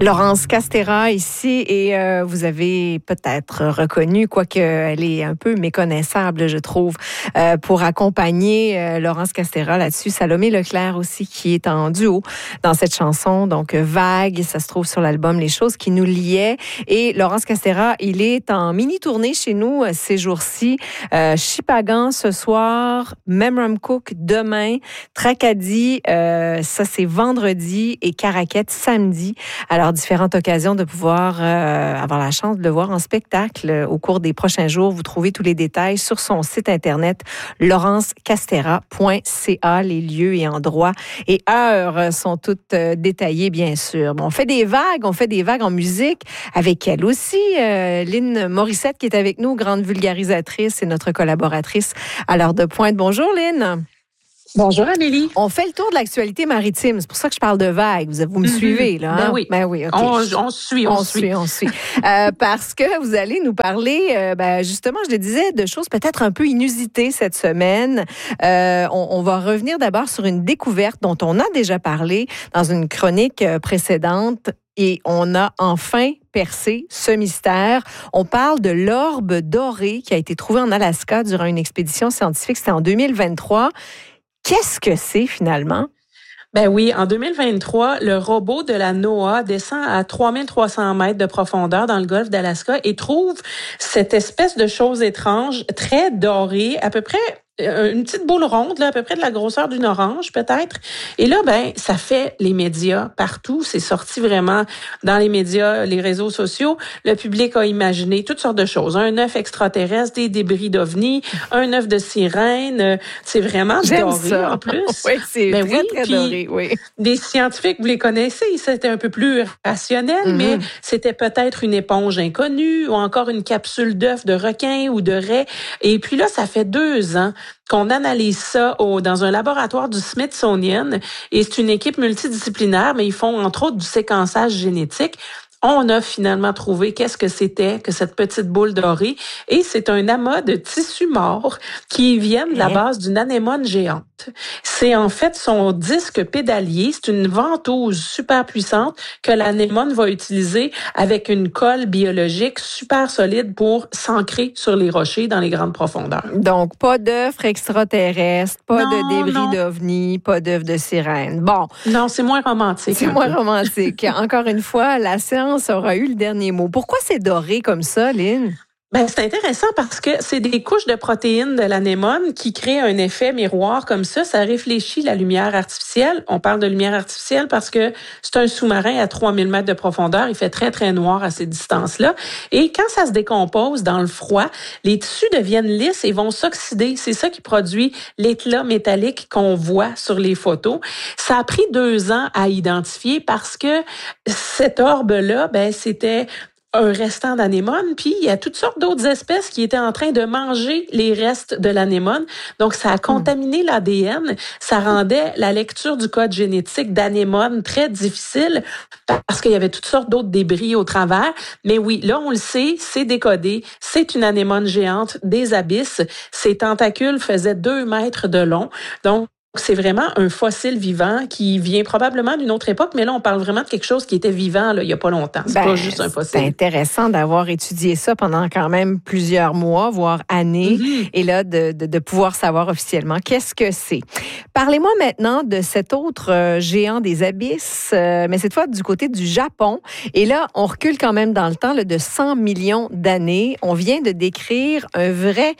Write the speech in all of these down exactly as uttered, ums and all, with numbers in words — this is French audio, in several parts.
Laurence Castéra ici et euh, vous avez peut-être reconnu, quoique elle est un peu méconnaissable, je trouve, euh, pour accompagner euh, Laurence Castéra là-dessus. Salomé Leclerc aussi qui est en duo dans cette chanson. Donc Vague, ça se trouve sur l'album Les choses qui nous liaient. Et Laurence Castéra, il est en mini-tournée chez nous euh, ces jours-ci. Euh, Shippagan ce soir, Memramcook demain, Tracadie, euh, ça c'est vendredi et Caraquette samedi. Alors, différentes occasions de pouvoir euh, avoir la chance de le voir en spectacle euh, au cours des prochains jours. Vous trouvez tous les détails sur son site internet laurence castéra point c a. Les lieux et endroits et heures sont toutes euh, détaillés, bien sûr. Bon, on fait des vagues, on fait des vagues en musique avec elle aussi. Euh, Lynn Morissette qui est avec nous, grande vulgarisatrice et notre collaboratrice à l'heure de pointe. Bonjour Lynn. Bonjour Amélie. On fait le tour de l'actualité maritime. C'est pour ça que je parle de vagues. Vous, vous me mm-hmm. suivez, là? Hein? Ben oui. Ben oui, okay. On, on suit, on, on suit. suit. On suit, euh, parce que vous allez nous parler, euh, ben, justement, je le disais, de choses peut-être un peu inusitées cette semaine. Euh, on, on va revenir d'abord sur une découverte dont on a déjà parlé dans une chronique précédente. Et on a enfin percé ce mystère. On parle de l'orbe doré qui a été trouvé en Alaska durant une expédition scientifique. C'était en deux mille vingt-trois. Qu'est-ce que c'est finalement? Ben oui, en deux mille vingt-trois, le robot de la NOAA descend à trois mille trois cents mètres de profondeur dans le golfe d'Alaska et trouve cette espèce de chose étrange, très dorée, à peu près une petite boule ronde, là, à peu près de la grosseur d'une orange, peut-être. Et là, ben, ça fait les médias partout. C'est sorti vraiment dans les médias, les réseaux sociaux. Le public a imaginé toutes sortes de choses. Un œuf extraterrestre, des débris d'ovnis, un œuf de sirène. C'est vraiment J'aime doré, ça. en plus. Oui, c'est ben très, oui, très doré, oui. Des scientifiques, vous les connaissez, c'était un peu plus rationnel, mm-hmm. mais c'était peut-être une éponge inconnue ou encore une capsule d'œuf de requin ou de raie. Et puis là, ça fait deux ans qu'on analyse ça au, dans un laboratoire du Smithsonian. Et c'est une équipe multidisciplinaire, mais ils font entre autres du séquençage génétique. On a finalement trouvé qu'est-ce que c'était que cette petite boule dorée. Et c'est un amas de tissus morts qui viennent de la base d'une anémone géante. C'est en fait son disque pédalier. C'est une ventouse super puissante que l'anémone va utiliser avec une colle biologique super solide pour s'ancrer sur les rochers dans les grandes profondeurs. Donc, pas d'œufs extraterrestres, pas non, de débris non. d'ovnis, pas d'œufs de sirène. Bon. Non, c'est moins romantique. C'est moins peu. romantique. Encore une fois, la science aura eu le dernier mot. Pourquoi c'est doré comme ça, Lynn? Ben, c'est intéressant parce que c'est des couches de protéines de l'anémone qui créent un effet miroir comme ça. Ça réfléchit la lumière artificielle. On parle de lumière artificielle parce que c'est un sous-marin à trois mille mètres de profondeur. Il fait très, très noir à ces distances-là. Et quand ça se décompose dans le froid, les tissus deviennent lisses et vont s'oxyder. C'est ça qui produit l'éclat métallique qu'on voit sur les photos. Ça a pris deux ans à identifier parce que cet orbe-là, ben, c'était un restant d'anémone, puis il y a toutes sortes d'autres espèces qui étaient en train de manger les restes de l'anémone. Donc, ça a contaminé mmh. l'A D N. Ça rendait la lecture du code génétique d'anémone très difficile parce qu'il y avait toutes sortes d'autres débris au travers. Mais oui, là, on le sait, c'est décodé. C'est une anémone géante des abysses. Ses tentacules faisaient deux mètres de long. Donc, c'est vraiment un fossile vivant qui vient probablement d'une autre époque, mais là, on parle vraiment de quelque chose qui était vivant là, il n'y a pas longtemps. C'est ben, pas juste un fossile. C'est intéressant d'avoir étudié ça pendant quand même plusieurs mois, voire années, mm-hmm. et là, de, de, de pouvoir savoir officiellement qu'est-ce que c'est. Parlez-moi maintenant de cet autre euh, géant des abysses, euh, mais cette fois du côté du Japon. Et là, on recule quand même dans le temps là, de cent millions d'années. On vient de décrire un vrai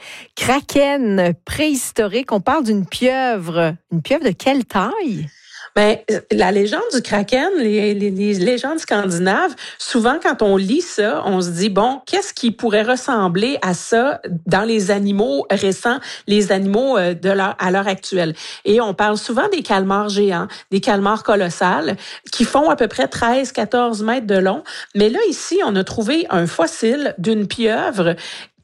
kraken préhistorique. On parle d'une pieuvre. Une pieuvre de quelle taille? Ben, la légende du kraken, les, les, les légendes scandinaves, souvent quand on lit ça, on se dit, bon, qu'est-ce qui pourrait ressembler à ça dans les animaux récents, les animaux de l'heure, à l'heure actuelle? Et on parle souvent des calmars géants, des calmars colossales, qui font à peu près treize à quatorze mètres de long. Mais là, ici, on a trouvé un fossile d'une pieuvre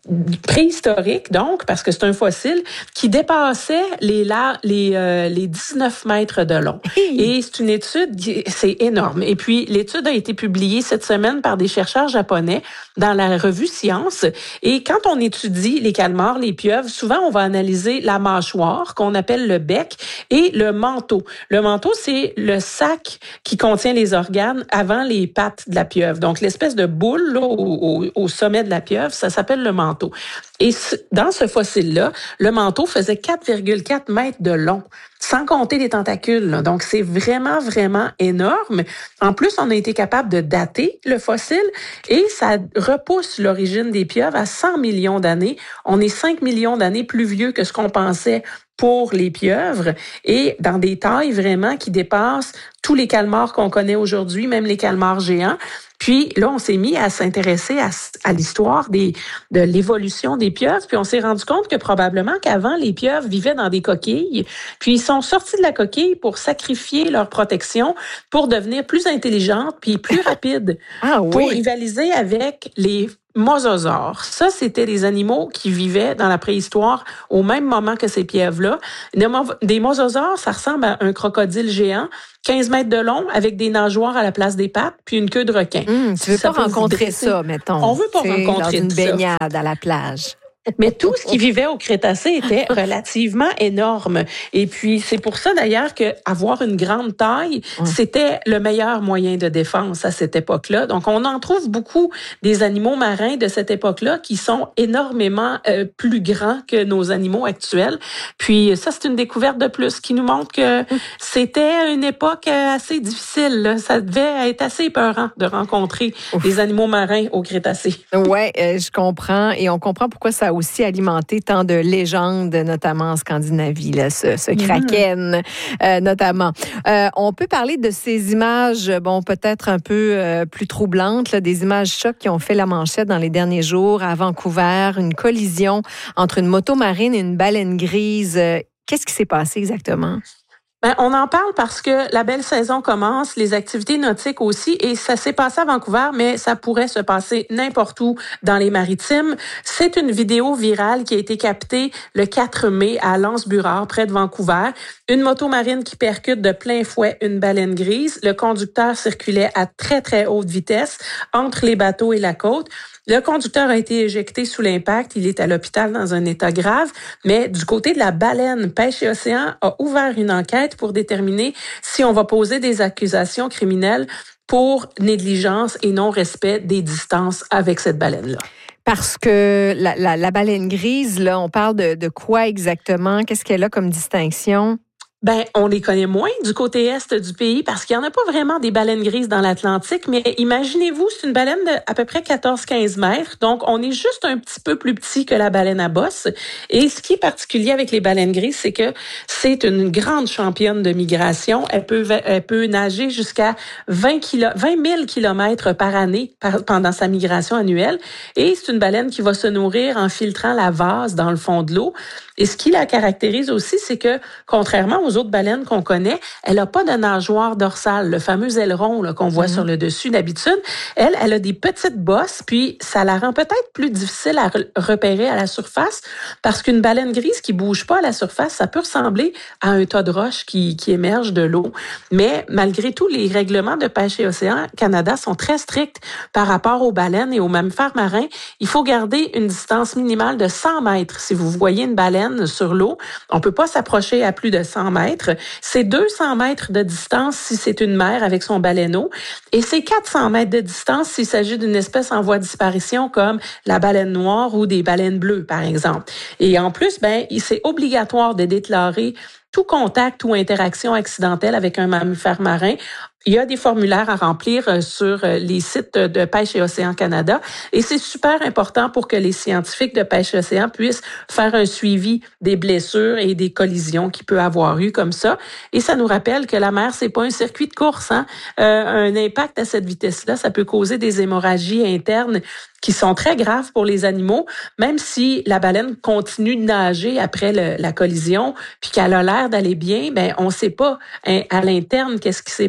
préhistorique, donc, parce que c'est un fossile, qui dépassait les, la, les, euh, les dix-neuf mètres de long. Et c'est une étude, c'est énorme. Et puis, l'étude a été publiée cette semaine par des chercheurs japonais dans la revue Science. Et quand on étudie les calmars, les pieuvres, souvent, on va analyser la mâchoire, qu'on appelle le bec, et le manteau. Le manteau, c'est le sac qui contient les organes avant les pattes de la pieuvre. Donc, l'espèce de boule là, au, au, au sommet de la pieuvre, ça s'appelle le manteau. Et dans ce fossile-là, le manteau faisait quatre virgule quatre mètres de long, sans compter les tentacules. Là. Donc, c'est vraiment, vraiment énorme. En plus, on a été capable de dater le fossile et ça repousse l'origine des pieuvres à cent millions d'années. On est cinq millions d'années plus vieux que ce qu'on pensait pour les pieuvres et dans des tailles vraiment qui dépassent tous les calmars qu'on connaît aujourd'hui, même les calmars géants. Puis là, on s'est mis à s'intéresser à, à l'histoire des, de l'évolution des pieuvres, puis on s'est rendu compte que probablement qu'avant, les pieuvres vivaient dans des coquilles, puis ils sont sortis de la coquille pour sacrifier leur protection, pour devenir plus intelligentes, puis plus rapides, ah, oui. pour rivaliser avec les mosasaures. Ça, c'était des animaux qui vivaient dans la préhistoire au même moment que ces pieuvres-là. Des mosasaures, ça ressemble à un crocodile géant, quinze mètres de long, avec des nageoires à la place des pattes, puis une queue de requin. Mmh, tu veux pas rencontrer ça, mettons. On veut pas rencontrer dans une ça. baignade à la plage. Mais tout ce qui vivait au Crétacé était relativement énorme. Et puis, c'est pour ça d'ailleurs qu'avoir une grande taille, mmh. c'était le meilleur moyen de défense à cette époque-là. Donc, on en trouve beaucoup des animaux marins de cette époque-là qui sont énormément euh, plus grands que nos animaux actuels. Puis, ça, c'est une découverte de plus qui nous montre que c'était une époque assez difficile. Là. Ça devait être assez épeurant de rencontrer Ouf. des animaux marins au Crétacé. Oui, euh, je comprends. Et on comprend pourquoi ça a aussi alimenté tant de légendes, notamment en Scandinavie, là, ce, ce kraken, mmh. euh, notamment. Euh, on peut parler de ces images, bon, peut-être un peu euh, plus troublantes, là, des images chocs qui ont fait la manchette dans les derniers jours à Vancouver, une collision entre une moto marine et une baleine grise. Euh, qu'est-ce qui s'est passé exactement? Ben, on en parle parce que la belle saison commence, les activités nautiques aussi, et ça s'est passé à Vancouver, mais ça pourrait se passer n'importe où dans les maritimes. C'est une vidéo virale qui a été captée le quatre mai à Lance-Burrard, près de Vancouver. Une moto marine qui percute de plein fouet une baleine grise. Le conducteur circulait à très, très haute vitesse entre les bateaux et la côte. Le conducteur a été éjecté sous l'impact. Il est à l'hôpital dans un état grave. Mais du côté de la baleine, Pêche et Océan a ouvert une enquête pour déterminer si on va poser des accusations criminelles pour négligence et non-respect des distances avec cette baleine-là. Parce que la, la, la baleine grise, là, on parle de, de quoi exactement? Qu'est-ce qu'elle a comme distinction? Ben, on les connaît moins du côté est du pays parce qu'il n'y en a pas vraiment des baleines grises dans l'Atlantique, mais imaginez-vous, c'est une baleine de à peu près quatorze à quinze mètres, donc on est juste un petit peu plus petit que la baleine à bosse. Et ce qui est particulier avec les baleines grises, c'est que c'est une grande championne de migration. Elle peut, elle peut nager jusqu'à vingt mille kilomètres par année par, pendant sa migration annuelle. Et c'est une baleine qui va se nourrir en filtrant la vase dans le fond de l'eau. Et ce qui la caractérise aussi, c'est que, contrairement aux autres baleines qu'on connaît, elle n'a pas de nageoire dorsale, le fameux aileron là, qu'on voit mmh. sur le dessus d'habitude. Elle, elle a des petites bosses, puis ça la rend peut-être plus difficile à re- repérer à la surface, parce qu'une baleine grise qui bouge pas à la surface, ça peut ressembler à un tas de roches qui, qui émerge de l'eau. Mais malgré tout, les règlements de Pêche et Océan Canada sont très stricts par rapport aux baleines et aux mammifères marins. Il faut garder une distance minimale de cent mètres. Si vous voyez une baleine sur l'eau, on peut pas s'approcher à plus de cent mètres. C'est deux cents mètres de distance si c'est une mère avec son baleineau et c'est quatre cents mètres de distance s'il s'agit d'une espèce en voie de disparition comme la baleine noire ou des baleines bleues, par exemple. Et en plus, ben, c'est obligatoire de déclarer tout contact ou interaction accidentelle avec un mammifère marin. Il y a des formulaires à remplir sur les sites de Pêche et Océan Canada et c'est super important pour que les scientifiques de Pêche et Océan puissent faire un suivi des blessures et des collisions qu'il peut avoir eu comme ça. Et ça nous rappelle que la mer, c'est pas un circuit de course. Hein? Euh, un impact à cette vitesse-là, ça peut causer des hémorragies internes qui sont très graves pour les animaux, même si la baleine continue de nager après le, la collision, puis qu'elle a l'air d'aller bien, ben on sait pas hein, à l'interne qu'est-ce qui s'est passé.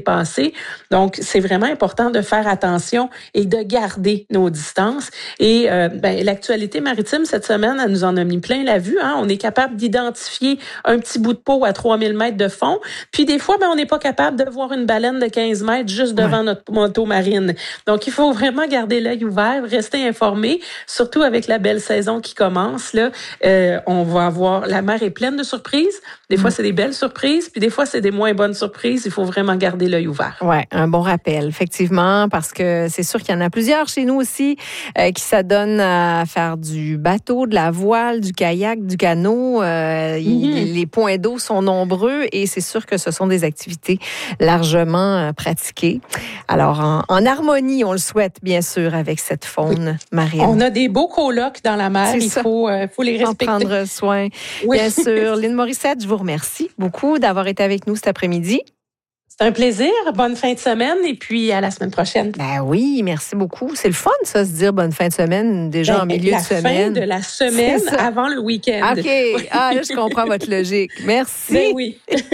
côté. Donc, c'est vraiment important de faire attention et de garder nos distances. Et euh, ben, l'actualité maritime cette semaine, elle nous en a mis plein la vue. Hein? On est capable d'identifier un petit bout de peau à trois mille mètres de fond. Puis des fois, ben, on n'est pas capable de voir une baleine de quinze mètres juste devant ouais. notre moto marine. Donc, il faut vraiment garder l'œil ouvert, rester informé, surtout avec la belle saison qui commence. Là, euh, on va avoir, la mer est pleine de surprises. Des mmh. fois, c'est des belles surprises, puis des fois, c'est des moins bonnes surprises. Il faut vraiment garder l'œil ouvert. Ouais, un bon rappel, effectivement, parce que c'est sûr qu'il y en a plusieurs chez nous aussi euh, qui s'adonnent à faire du bateau, de la voile, du kayak, du canot. Euh, mmh. il, les points d'eau sont nombreux et c'est sûr que ce sont des activités largement euh, pratiquées. Alors, en, en harmonie, on le souhaite, bien sûr, avec cette faune marine. On a des beaux colocs dans la mer. C'est il faut, euh, faut les respecter. En prendre soin. Oui. Bien sûr. Lynn Morissette, je vous remercie beaucoup d'avoir été avec nous cet après-midi. C'est un plaisir. Bonne fin de semaine et puis à la semaine prochaine. Ben oui, merci beaucoup. C'est le fun, ça, se dire bonne fin de semaine, déjà ben, en milieu de semaine. La fin de la semaine avant le week-end. OK. Ah, là, je comprends votre logique. Merci. Ben oui.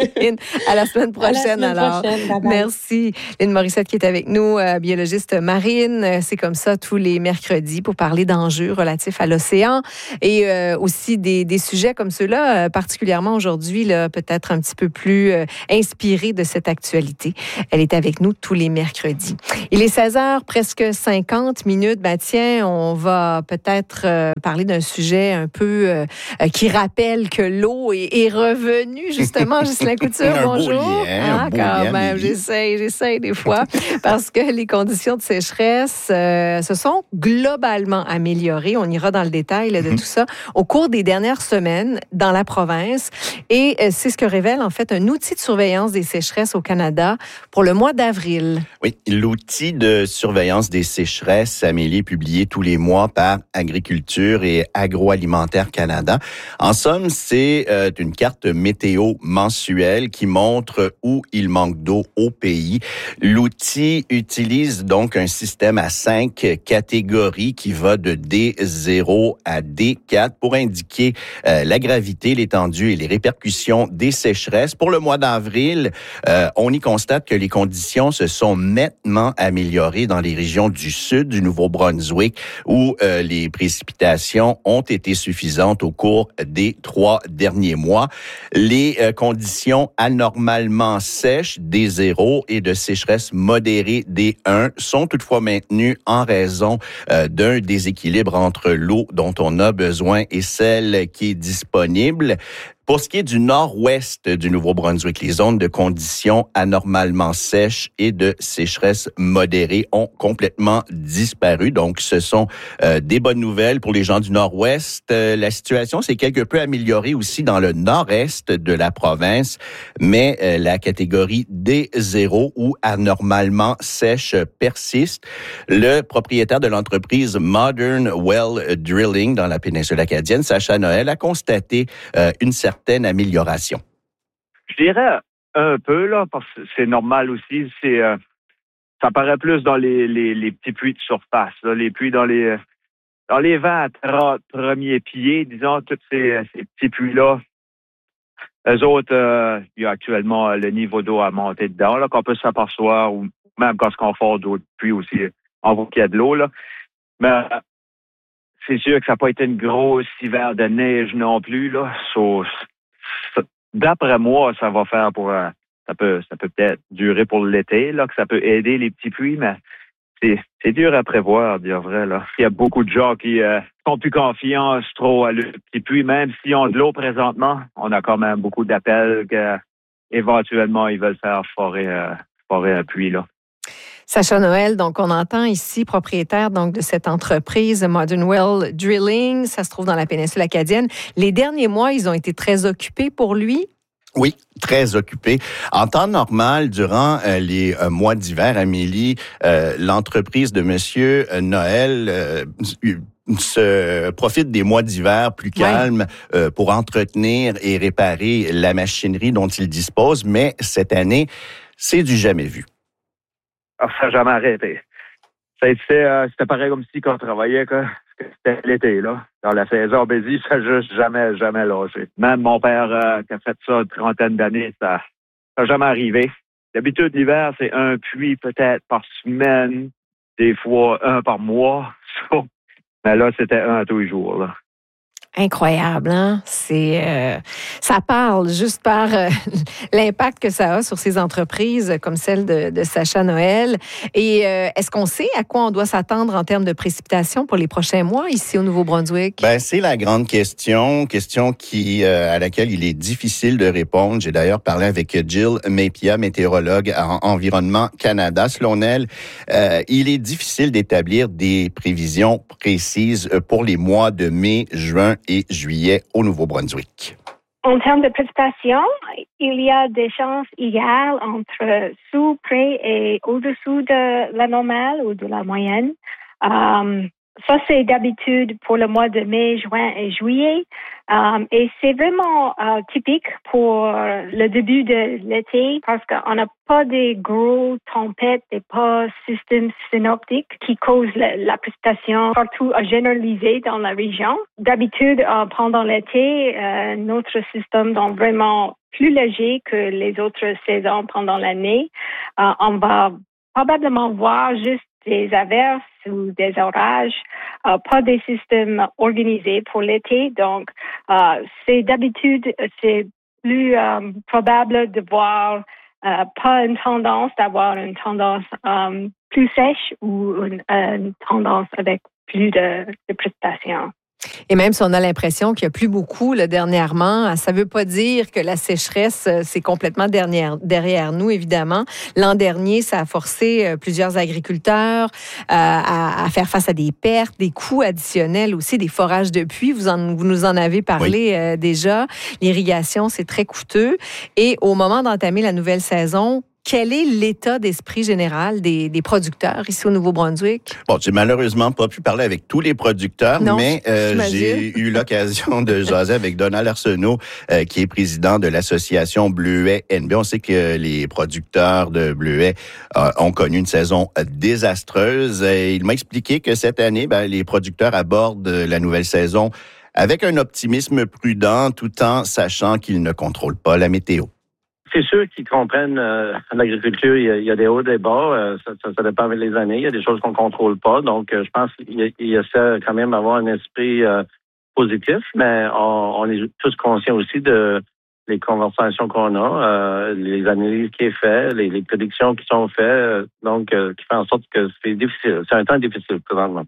À la semaine prochaine, à la semaine alors. Prochaine. Bye bye. Merci. Lynn Morissette qui est avec nous, euh, biologiste marine. C'est comme ça tous les mercredis pour parler d'enjeux relatifs à l'océan et euh, aussi des, des sujets comme ceux-là, euh, particulièrement aujourd'hui, là, peut-être un petit peu plus euh, inspirés de cette actualité. Elle est avec nous tous les mercredis. Il est seize heures, presque cinquante minutes. Ben tiens, on va peut-être euh, parler d'un sujet un peu euh, qui rappelle que l'eau est, est revenue, justement. Ghislain Couture, bonjour. Beau lien, ah, quand lien, même, j'essaie, j'essaie des fois, parce que les conditions de sécheresse euh, se sont globalement améliorées. On ira dans le détail là, de mm-hmm. tout ça au cours des dernières semaines dans la province. Et euh, c'est ce que révèle en fait un outil de surveillance des sécheresses au Canada pour le mois d'avril. Oui, l'outil de surveillance des sécheresses, Amélie, publié tous les mois par Agriculture et Agroalimentaire Canada. En somme, c'est euh, une carte météo mensuelle qui montre où il manque d'eau au pays. L'outil utilise donc un système à cinq catégories qui va de D zéro à D quatre pour indiquer euh, la gravité, l'étendue et les répercussions des sécheresses. Pour le mois d'avril, euh, on y constate que les conditions se sont nettement améliorées dans les régions du sud du Nouveau-Brunswick où euh, les précipitations ont été suffisantes au cours des trois derniers mois. Les euh, conditions anormalement sèches D zéro et de sécheresse modérée D un sont toutefois maintenues en raison euh, d'un déséquilibre entre l'eau dont on a besoin et celle qui est disponible. Pour ce qui est du nord-ouest du Nouveau-Brunswick, les zones de conditions anormalement sèches et de sécheresse modérée ont complètement disparu. Donc, ce sont euh, des bonnes nouvelles pour les gens du nord-ouest. Euh, la situation s'est quelque peu améliorée aussi dans le nord-est de la province, mais euh, la catégorie D zéro ou anormalement sèche persiste. Le propriétaire de l'entreprise Modern Well Drilling dans la péninsule acadienne, Sacha Noël, a constaté euh, une certaine amélioration. Je dirais un peu, là, parce que c'est normal aussi. C'est, euh, ça paraît plus dans les, les, les petits puits de surface, là, les puits dans les, dans les vingt à trente premiers pieds, disons, tous ces, ces petits puits-là. Eux autres, euh, il y a actuellement le niveau d'eau à monter dedans, là, qu'on peut s'apercevoir, ou même quand on fait d'autres puits aussi, on voit qu'il y a de l'eau, là. Mais euh, c'est sûr que ça n'a pas été une grosse hiver de neige non plus, là. So, d'après moi, ça va faire pour euh, ça peut ça peut peut-être durer pour l'été, là, que ça peut aider les petits puits, mais c'est, c'est dur à prévoir, dire vrai, là. Il y a beaucoup de gens qui euh, font plus confiance trop à leurs petits puits, même s'ils ont de l'eau présentement, on a quand même beaucoup d'appels qu'éventuellement ils veulent faire forer, euh, forer un puits, là. Sacha Noël, donc on entend ici, propriétaire donc de cette entreprise Modern Well Drilling, ça se trouve dans la péninsule acadienne. Les derniers mois, ils ont été très occupés pour lui. Oui, très occupé. En temps normal, durant euh, les euh, mois d'hiver, Amélie, euh, l'entreprise de Monsieur Noël euh, se profite des mois d'hiver plus calmes ouais. euh, pour entretenir et réparer la machinerie dont il dispose. Mais cette année, c'est du jamais vu. Ah, ça n'a jamais arrêté. Ça, c'était, euh, c'était pareil comme si quand on travaillait, que c'était l'été, là. Dans la saison busy, ça n'a juste jamais, jamais lâché. Même mon père, euh, qui a fait ça une trentaine d'années, ça n'a jamais arrivé. D'habitude, l'hiver, c'est un puits peut-être par semaine, des fois un par mois. Mais là, c'était un tous les jours, là. Incroyable, hein? C'est, euh, ça parle juste par euh, l'impact que ça a sur ces entreprises comme celle de, de Sacha Noël. Et euh, est-ce qu'on sait à quoi on doit s'attendre en termes de précipitations pour les prochains mois ici au Nouveau-Brunswick? Ben, c'est la grande question, question qui euh, à laquelle il est difficile de répondre. J'ai d'ailleurs parlé avec Jill Mepia, météorologue à Environnement Canada. Selon elle, euh, il est difficile d'établir des prévisions précises pour les mois de mai, juin et juillet au Nouveau-Brunswick. En termes de précipitation, il y a des chances égales entre sous, près et au-dessous de la normale ou de la moyenne. Um, ça, c'est d'habitude pour le mois de mai, juin et juillet. Um, et c'est vraiment uh, typique pour le début de l'été parce qu'on n'a pas des gros tempêtes et pas système synoptique qui causent la, la précipitation partout généralisée dans la région. D'habitude, uh, pendant l'été, uh, notre système est vraiment plus léger que les autres saisons pendant l'année. Uh, on va probablement voir juste des averses ou des orages, euh, pas des systèmes organisés pour l'été. Donc, euh, c'est d'habitude, c'est plus euh, probable de voir euh, pas une tendance, d'avoir une tendance euh, plus sèche ou une, une tendance avec plus de, de précipitations. Et même si on a l'impression qu'il n'y a plus beaucoup là, dernièrement, ça ne veut pas dire que la sécheresse, c'est complètement derrière, derrière nous, évidemment. L'an dernier, ça a forcé plusieurs agriculteurs euh, à, à faire face à des pertes, des coûts additionnels aussi, des forages de puits. Vous, en, vous nous en avez parlé oui. euh, déjà. L'irrigation, c'est très coûteux. Et au moment d'entamer la nouvelle saison, quel est l'état d'esprit général des, des producteurs ici au Nouveau-Brunswick? Bon, j'ai malheureusement pas pu parler avec tous les producteurs, non, mais euh, j'ai eu l'occasion de jaser avec Donald Arsenault, euh, qui est président de l'association Bleuet N B. On sait que les producteurs de Bleuet euh, ont connu une saison désastreuse. Et il m'a expliqué que cette année, ben, les producteurs abordent la nouvelle saison avec un optimisme prudent, tout en sachant qu'ils ne contrôlent pas la météo. C'est sûr qu'ils comprennent euh, l'agriculture, il y, a, il y a des hauts, des bas, euh, ça, ça, ça dépend avec les années, il y a des choses qu'on contrôle pas, donc euh, je pense qu'il y essaie quand même d'avoir un esprit euh, positif, mais on, on est tous conscients aussi de les conversations qu'on a, euh, les analyses qui sont faites, les, les prédictions qui sont faites, euh, donc euh, qui fait en sorte que c'est difficile, c'est un temps difficile présentement.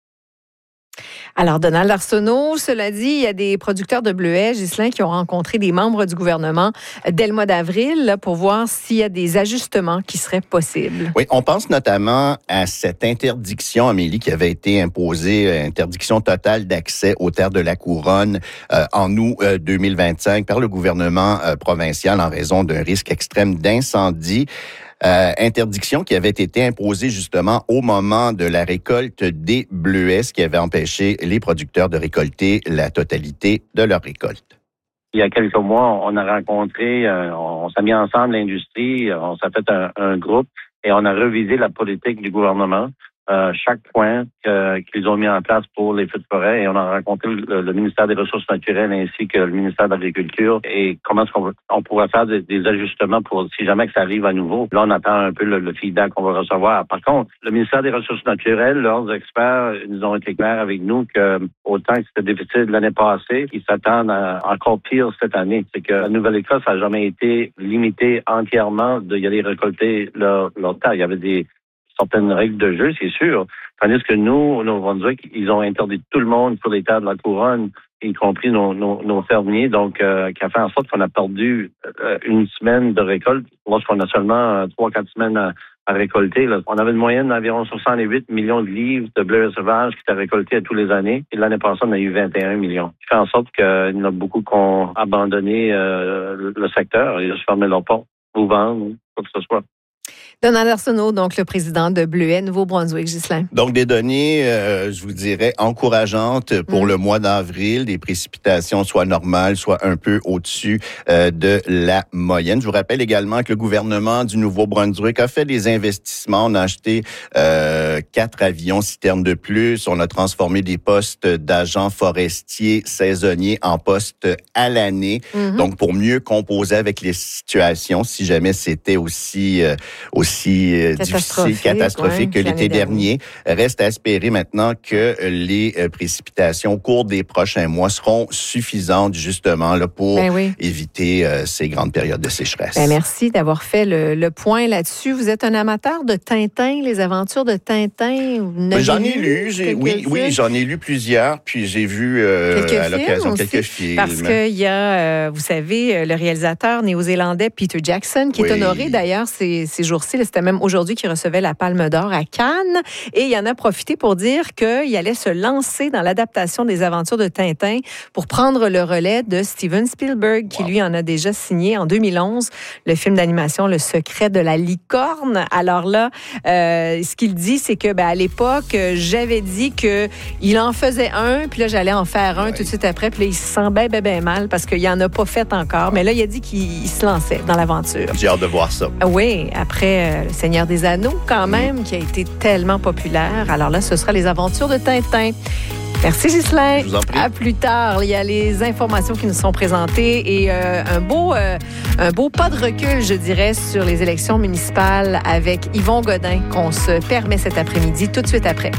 Alors, Donald Arsenault, cela dit, il y a des producteurs de bleuets, Ghislain, qui ont rencontré des membres du gouvernement dès le mois d'avril là, pour voir s'il y a des ajustements qui seraient possibles. Oui, on pense notamment à cette interdiction, Amélie, qui avait été imposée, interdiction totale d'accès aux terres de la Couronne euh, en août euh, deux mille vingt-cinq par le gouvernement euh, provincial en raison d'un risque extrême d'incendie. Euh, interdiction qui avait été imposée justement au moment de la récolte des bleuets, ce qui avait empêché les producteurs de récolter la totalité de leur récolte. Il y a quelques mois, on a rencontré, euh, on s'est mis ensemble l'industrie, on s'est fait un, un groupe et on a revisé la politique du gouvernement. Euh, chaque point euh, qu'ils ont mis en place pour les feux de forêt et on a rencontré le, le ministère des Ressources naturelles ainsi que le ministère de l'Agriculture et comment est-ce qu'on on pourrait faire des, des ajustements pour si jamais que ça arrive à nouveau. Là, on attend un peu le, le feedback qu'on va recevoir. Par contre, le ministère des Ressources naturelles, leurs experts, ils ont été clairs avec nous que autant que c'était difficile l'année passée, ils s'attendent à encore pire cette année. C'est que la Nouvelle-Écosse n'a jamais été limitée entièrement d'y aller récolter leur, leur terre. Il y avait des certaines règles de jeu, c'est sûr. Tandis que nous, au Nouveau-Brunswick, ils ont interdit tout le monde sur les terres de la Couronne, y compris nos, nos, nos fermiers, donc euh, qui a fait en sorte qu'on a perdu euh, une semaine de récolte lorsqu'on a seulement trois, quatre semaines à, à récolter. Là. On avait une moyenne d'environ soixante-huit millions de livres de bleuets sauvages qui étaient récoltés à tous les années. Et l'année passée, on a eu vingt et un millions. Ce qui fait en sorte qu'il y en a beaucoup qui ont abandonné euh, le secteur et ont fermé leurs portes ou vendre, quoi que ce soit. Donald Arsenault, donc le président de Bleuet, Nouveau-Brunswick, Ghislain. Donc, des données, euh, je vous dirais, encourageantes pour mmh. le mois d'avril. Des précipitations soit normales, soit un peu au-dessus euh, de la moyenne. Je vous rappelle également que le gouvernement du Nouveau-Brunswick a fait des investissements. On a acheté euh, quatre avions citernes de plus. On a transformé des postes d'agents forestiers saisonniers en postes à l'année. Mmh. Donc, pour mieux composer avec les situations, si jamais c'était aussi, euh, aussi si euh, difficile, catastrophique ouais, que l'été dernier. Reste à espérer maintenant que les euh, précipitations au cours des prochains mois seront suffisantes justement là, pour ben oui. éviter euh, ces grandes périodes de sécheresse. Ben merci d'avoir fait le, le point là-dessus. Vous êtes un amateur de Tintin, les aventures de Tintin? Ben, j'en ai lu, j'ai, oui, oui, j'en ai lu plusieurs, puis j'ai vu euh, à l'occasion aussi, quelques films. Parce qu'il y a, euh, vous savez, le réalisateur néo-zélandais Peter Jackson, qui oui. est honoré d'ailleurs ces, ces jours-ci. C'était même aujourd'hui qu'il recevait la Palme d'Or à Cannes. Et il en a profité pour dire qu'il allait se lancer dans l'adaptation des aventures de Tintin pour prendre le relais de Steven Spielberg, qui wow. lui en a déjà signé en deux mille onze le film d'animation Le Secret de la licorne. Alors là, euh, ce qu'il dit, c'est que ben, à l'époque, j'avais dit qu'il en faisait un, puis là, j'allais en faire un ouais. tout de suite après. Puis là, il se sent bien, bien, bien mal parce qu'il n'en a pas fait encore. Mais là, il a dit qu'il se lançait dans l'aventure. J'ai hâte de voir ça. Oui, après euh, Le Seigneur des Anneaux, quand même, mmh. qui a été tellement populaire. Alors là, ce sera les aventures de Tintin. Merci, Ghislain. Je vous en prie. À plus tard. Il y a les informations qui nous sont présentées et euh, un, beau, euh, un beau pas de recul, je dirais, sur les élections municipales avec Yvon Godin qu'on se permet cet après-midi, tout de suite après.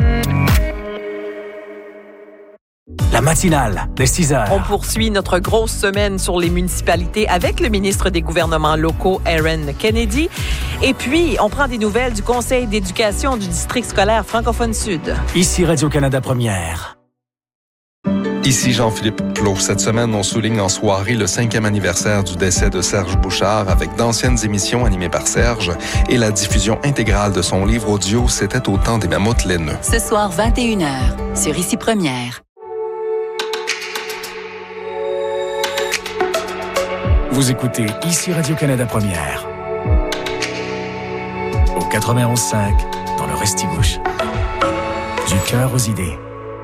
La matinale de six heures. On poursuit notre grosse semaine sur les municipalités avec le ministre des gouvernements locaux, Aaron Kennedy. Et puis, on prend des nouvelles du Conseil d'éducation du district scolaire francophone sud. Ici Radio-Canada Première. Ici Jean-Philippe Plot. Cette semaine, on souligne en soirée le cinquième anniversaire du décès de Serge Bouchard avec d'anciennes émissions animées par Serge et la diffusion intégrale de son livre audio « C'était au temps des mammouths laineux ». Ce soir, vingt et une heures, sur Ici Première. Vous écoutez Ici Radio-Canada Première. Au quatre-vingt-onze cinq, dans le Restigouche. Du cœur aux idées.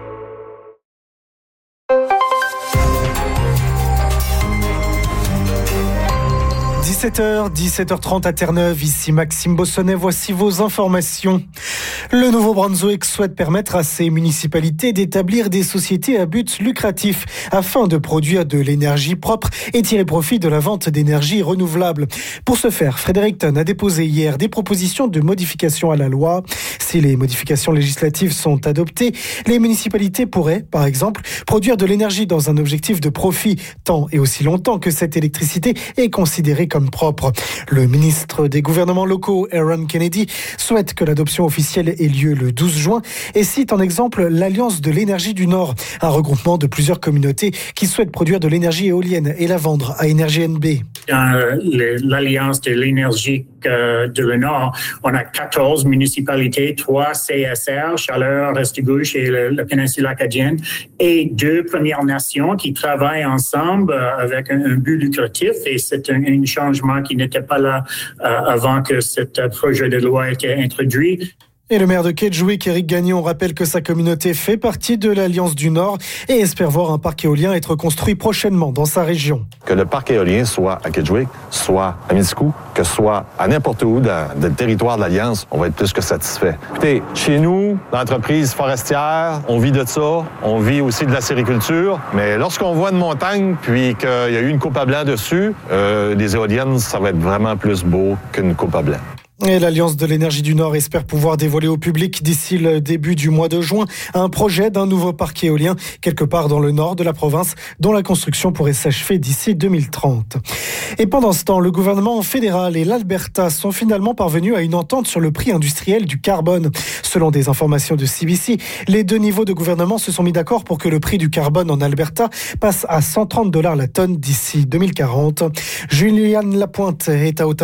dix-sept heures, dix-sept heures trente à Terre-Neuve, ici Maxime Bossonnet, voici vos informations. Le Nouveau-Brunswick souhaite permettre à ses municipalités d'établir des sociétés à but lucratif afin de produire de l'énergie propre et tirer profit de la vente d'énergie renouvelable. Pour ce faire, Fredericton a déposé hier des propositions de modification à la loi. Si les modifications législatives sont adoptées, les municipalités pourraient, par exemple, produire de l'énergie dans un objectif de profit tant et aussi longtemps que cette électricité est considérée comme propre. Le ministre des gouvernements locaux, Aaron Kennedy, souhaite que l'adoption officielle ait lieu le douze juin et cite en exemple l'Alliance de l'énergie du Nord, un regroupement de plusieurs communautés qui souhaitent produire de l'énergie éolienne et la vendre à Énergie N B. Dans l'Alliance de l'énergie de le Nord, on a quatorze municipalités, trois C S R, Chaleur, Restigouche et le, la péninsule acadienne, et deux Premières Nations qui travaillent ensemble avec un, un but lucratif, et c'est un, un changement qui n'était pas là euh, avant que ce projet de loi ait été introduit. Et le maire de Kedgewick, Éric Gagnon, rappelle que sa communauté fait partie de l'Alliance du Nord et espère voir un parc éolien être construit prochainement dans sa région. Que le parc éolien soit à Kedgewick, soit à Mitskou, que ce soit à n'importe où dans, dans le territoire de l'Alliance, on va être plus que satisfait. Écoutez, chez nous, l'entreprise forestière, on vit de ça, on vit aussi de la sériculture, mais lorsqu'on voit une montagne puis qu'il y a eu une coupe à blanc dessus, euh, des éoliennes, ça va être vraiment plus beau qu'une coupe à blanc. Et l'Alliance de l'énergie du Nord espère pouvoir dévoiler au public d'ici le début du mois de juin un projet d'un nouveau parc éolien quelque part dans le nord de la province dont la construction pourrait s'achever d'ici deux mille trente. Et pendant ce temps, le gouvernement fédéral et l'Alberta sont finalement parvenus à une entente sur le prix industriel du carbone. Selon des informations de C B C, les deux niveaux de gouvernement se sont mis d'accord pour que le prix du carbone en Alberta passe à cent trente dollars la tonne d'ici deux mille quarante. Juliane Lapointe est à Ottawa.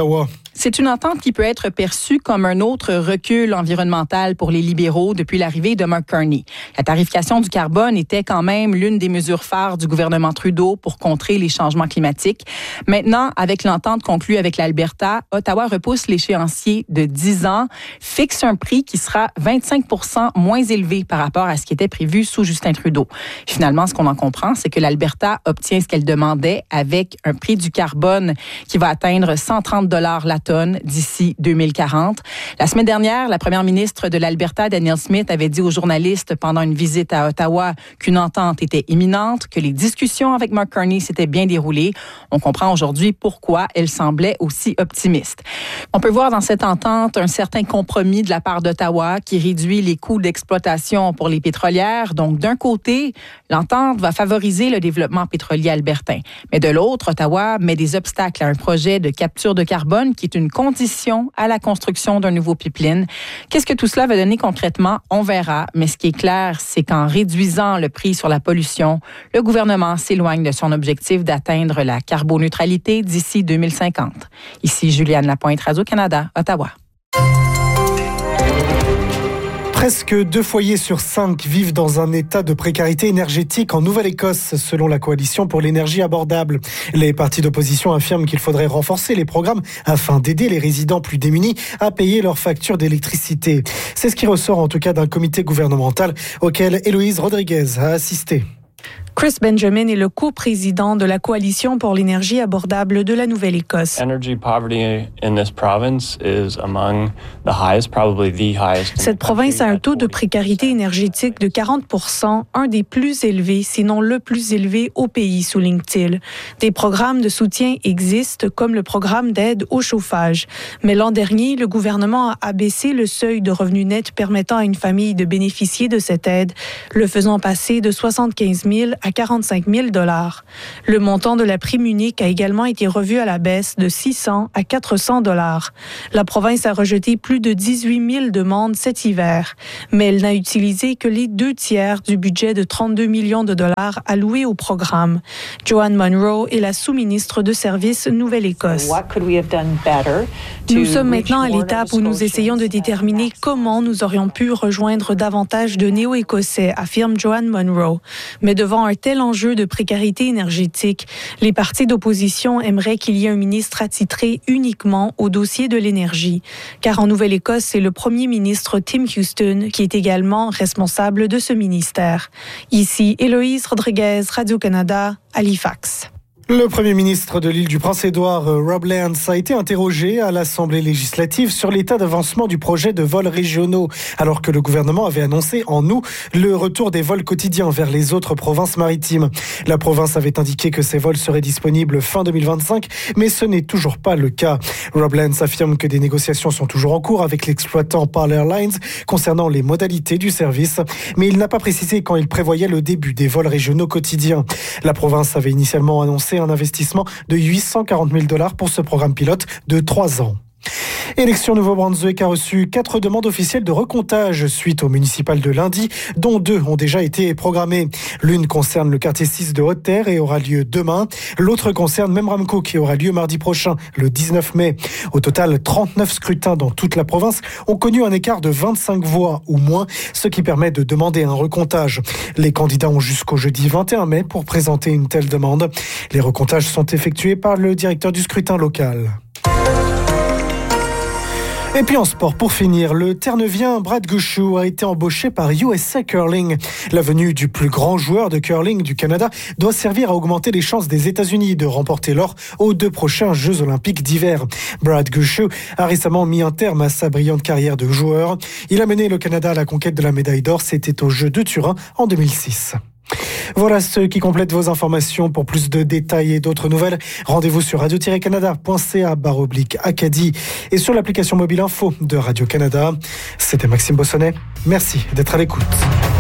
C'est une entente qui peut être perçue comme un autre recul environnemental pour les libéraux depuis l'arrivée de Mark Carney. La tarification du carbone était quand même l'une des mesures phares du gouvernement Trudeau pour contrer les changements climatiques. Maintenant, avec l'entente conclue avec l'Alberta, Ottawa repousse l'échéancier de dix ans, fixe un prix qui sera vingt-cinq pour cent moins élevé par rapport à ce qui était prévu sous Justin Trudeau. Finalement, ce qu'on en comprend, c'est que l'Alberta obtient ce qu'elle demandait avec un prix du carbone qui va atteindre cent trente dollars la tonne d'ici deux mille quarante. La semaine dernière, la première ministre de l'Alberta, Danielle Smith, avait dit aux journalistes pendant une visite à Ottawa qu'une entente était imminente, que les discussions avec Mark Carney s'étaient bien déroulées. On comprend aujourd'hui pourquoi elle semblait aussi optimiste. On peut voir dans cette entente un certain compromis de la part d'Ottawa qui réduit les coûts d'exploitation pour les pétrolières. Donc, d'un côté, l'entente va favoriser le développement pétrolier albertain. Mais de l'autre, Ottawa met des obstacles à un projet de capture de carbone qui est une condition à la construction d'un nouveau pipeline. Qu'est-ce que tout cela va donner concrètement? On verra. Mais ce qui est clair, c'est qu'en réduisant le prix sur la pollution, le gouvernement s'éloigne de son objectif d'atteindre la carboneutralité d'ici deux mille cinquante. Ici Juliane Lapointe, Radio-Canada, Ottawa. Presque deux foyers sur cinq vivent dans un état de précarité énergétique en Nouvelle-Écosse, selon la Coalition pour l'énergie abordable. Les partis d'opposition affirment qu'il faudrait renforcer les programmes afin d'aider les résidents plus démunis à payer leurs factures d'électricité. C'est ce qui ressort en tout cas d'un comité gouvernemental auquel Héloïse Rodriguez a assisté. Chris Benjamin est le coprésident de la Coalition pour l'énergie abordable de la Nouvelle-Écosse. Cette province a un taux de précarité énergétique de quarante pour cent, un des plus élevés, sinon le plus élevé au pays, souligne-t-il. Des programmes de soutien existent, comme le programme d'aide au chauffage. Mais l'an dernier, le gouvernement a abaissé le seuil de revenu net permettant à une famille de bénéficier de cette aide, le faisant passer de soixante-quinze mille à quarante-cinq mille dollars. Le montant de la prime unique a également été revu à la baisse de six cents à quatre cents dollars. La province a rejeté plus de dix-huit mille demandes cet hiver, mais elle n'a utilisé que les deux tiers du budget de trente-deux millions de dollars alloués au programme. Joanne Munro est la sous-ministre de Services Nouvelle-Écosse. Nous sommes maintenant à l'étape où nous essayons de déterminer comment nous aurions pu rejoindre davantage de Néo-Écossais, affirme Joanne Munro. Mais devant un tel enjeu de précarité énergétique, les partis d'opposition aimeraient qu'il y ait un ministre attitré uniquement au dossier de l'énergie. Car en Nouvelle-Écosse, c'est le premier ministre Tim Houston qui est également responsable de ce ministère. Ici, Héloïse Rodriguez, Radio-Canada, Halifax. Le Premier ministre de l'île du Prince-Édouard, Rob Lance, a été interrogé à l'Assemblée législative sur l'état d'avancement du projet de vols régionaux, alors que le gouvernement avait annoncé en août le retour des vols quotidiens vers les autres provinces maritimes. La province avait indiqué que ces vols seraient disponibles fin deux mille vingt-cinq, mais ce n'est toujours pas le cas. Rob Lance affirme que des négociations sont toujours en cours avec l'exploitant Pearl Airlines concernant les modalités du service, mais il n'a pas précisé quand il prévoyait le début des vols régionaux quotidiens. La province avait initialement annoncé un investissement de huit cent quarante mille dollars pour ce programme pilote de trois ans. Élection Nouveau-Brunswick a reçu quatre demandes officielles de recomptage suite au municipal de lundi, dont deux ont déjà été programmées. L'une concerne le quartier six de Haute-Terre et aura lieu demain. L'autre concerne Memramcook et aura lieu mardi prochain, le dix-neuf mai. Au total, trente-neuf scrutins dans toute la province ont connu un écart de vingt-cinq voix ou moins, ce qui permet de demander un recomptage. Les candidats ont jusqu'au jeudi vingt et un mai pour présenter une telle demande. Les recomptages sont effectués par le directeur du scrutin local. Et puis en sport, pour finir, le Terre-Neuvien Brad Gushue a été embauché par U S A Curling. La venue du plus grand joueur de curling du Canada doit servir à augmenter les chances des États-Unis de remporter l'or aux deux prochains Jeux olympiques d'hiver. Brad Gushue a récemment mis un terme à sa brillante carrière de joueur. Il a mené le Canada à la conquête de la médaille d'or. C'était aux Jeux de Turin en deux mille six. Voilà ce qui complète vos informations. Pour plus de détails et d'autres nouvelles, rendez-vous sur radio tiret canada point c a barre oblique Acadie et sur l'application mobile info de Radio-Canada. C'était Maxime Bossonnet. Merci d'être à l'écoute.